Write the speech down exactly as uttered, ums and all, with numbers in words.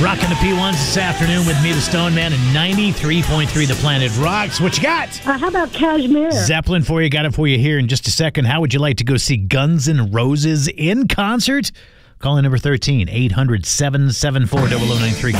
Rocking the P ones this afternoon with me, the Stone Man, and ninety-three point three The Planet Rocks. What you got? Uh, how about Kashmir? Zeppelin for you. Got it for you here in just a second. How would you like to go see Guns N' Roses in concert? Call in number thirteen, eight hundred, seven seven four, zero zero nine three.